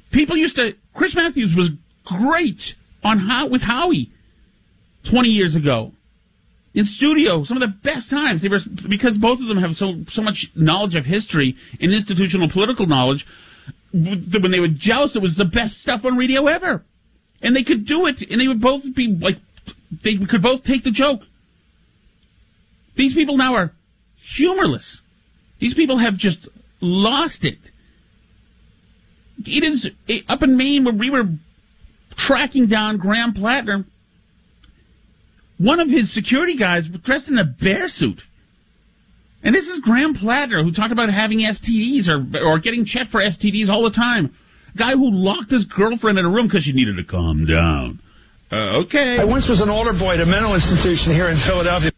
People used to... Chris Matthews was great with Howie 20 years ago. In studio, some of the best times. Because both of them have so much knowledge of history and institutional political knowledge. When they would joust, it was the best stuff on radio ever. And they could do it, and they would both be like... They could both take the joke. These people now are humorless. These people have just lost it. It is up in Maine where we were tracking down Graham Plattner. One of his security guys was dressed in a bear suit. And this is Graham Plattner, who talked about having STDs or getting checked for STDs all the time. A guy who locked his girlfriend in a room because she needed to calm down. Okay. I once was an altar boy at a mental institution here in Philadelphia.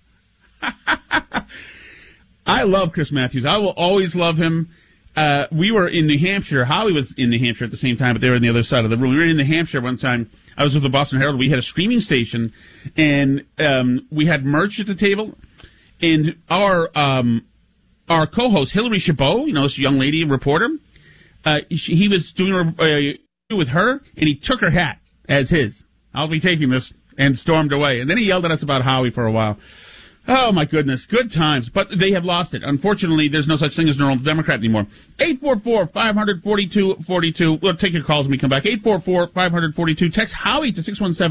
I love Chris Matthews. I will always love him. We were in New Hampshire. Howie was in New Hampshire at the same time, but they were on the other side of the room. We were in New Hampshire one time. I was with the Boston Herald. We had a streaming station, and we had merch at the table. And our co-host, Hillary Chabot, this young lady reporter, he was doing a with her, and he took her hat as his. I'll be taking this, and stormed away. And then he yelled at us about Howie for a while. Oh, my goodness. Good times. But they have lost it. Unfortunately, there's no such thing as Neural Democrat anymore. 844-500-4242. We'll take your calls when we come back. 844-500-42. Text Howie to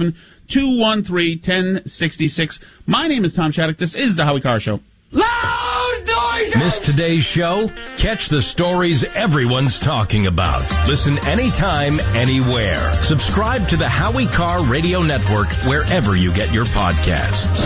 617-213-1066. My name is Tom Shattuck. This is The Howie Carr Show. Loud noises! Miss today's show? Catch the stories everyone's talking about. Listen anytime, anywhere. Subscribe to the Howie Carr Radio Network wherever you get your podcasts.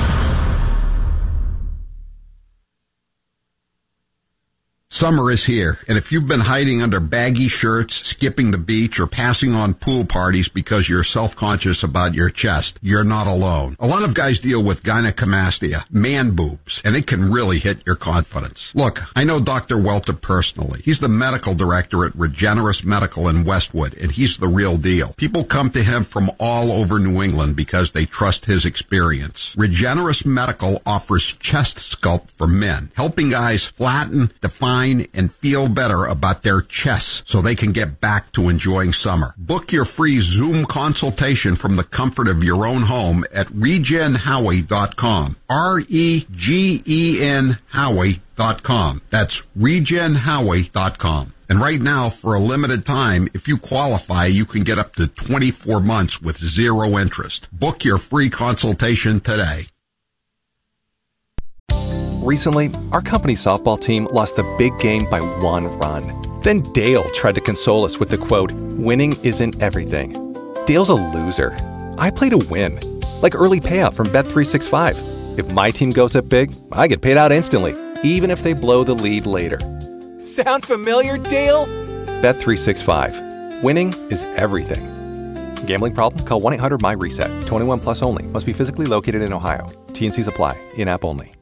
Summer is here, and if you've been hiding under baggy shirts, skipping the beach, or passing on pool parties because you're self-conscious about your chest, you're not alone. A lot of guys deal with gynecomastia, man boobs, and it can really hit your confidence. Look, I know Dr. Welter personally. He's the medical director at Regenerous Medical in Westwood, and he's the real deal. People come to him from all over New England because they trust his experience. Regenerous Medical offers chest sculpt for men, helping guys flatten, define, and feel better about their chests so they can get back to enjoying summer. Book your free Zoom consultation from the comfort of your own home at regenhowie.com. REGEN Howie.com. That's regenhowie.com. And right now, for a limited time, if you qualify, you can get up to 24 months with zero interest. Book your free consultation today. Recently, our company's softball team lost the big game by 1 run. Then Dale tried to console us with the quote, "Winning isn't everything." Dale's a loser. I play to win. Like early payout from Bet365. If my team goes up big, I get paid out instantly, even if they blow the lead later. Sound familiar, Dale? Bet365. Winning is everything. Gambling problem? Call 1-800-MY-RESET. 21 plus only. Must be physically located in Ohio. T&Cs apply. In-app only.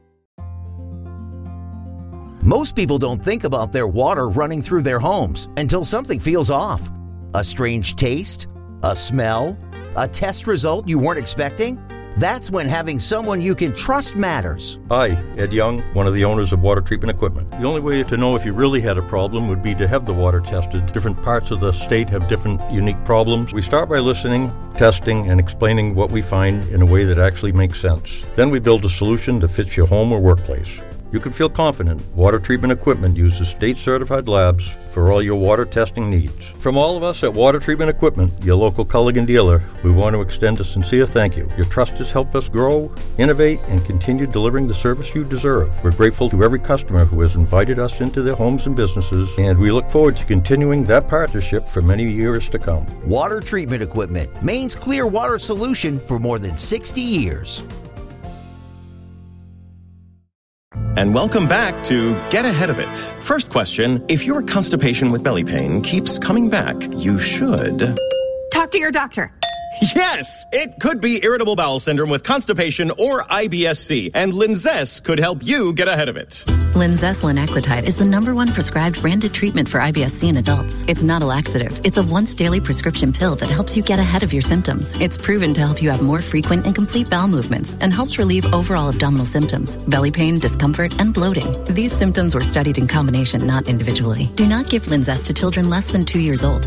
Most people don't think about their water running through their homes until something feels off. A strange taste? A smell? A test result you weren't expecting? That's when having someone you can trust matters. Hi, Ed Young, one of the owners of Water Treatment Equipment. The only way to know if you really had a problem would be to have the water tested. Different parts of the state have different unique problems. We start by listening, testing, and explaining what we find in a way that actually makes sense. Then we build a solution that fits your home or workplace. You can feel confident Water Treatment Equipment uses state-certified labs for all your water testing needs. From all of us at Water Treatment Equipment, your local Culligan dealer, we want to extend a sincere thank you. Your trust has helped us grow, innovate, and continue delivering the service you deserve. We're grateful to every customer who has invited us into their homes and businesses, and we look forward to continuing that partnership for many years to come. Water Treatment Equipment, Maine's clear water solution for more than 60 years. And welcome back to Get Ahead of It. First question, if your constipation with belly pain keeps coming back, you should... talk to your doctor. Yes! It could be irritable bowel syndrome with constipation or IBS-C, and Linzess could help you get ahead of it. Linzess linaclotide is the #1 prescribed branded treatment for IBS-C in adults. It's not a laxative. It's a once-daily prescription pill that helps you get ahead of your symptoms. It's proven to help you have more frequent and complete bowel movements and helps relieve overall abdominal symptoms, belly pain, discomfort, and bloating. These symptoms were studied in combination, not individually. Do not give Linzess to children less than 2 years old.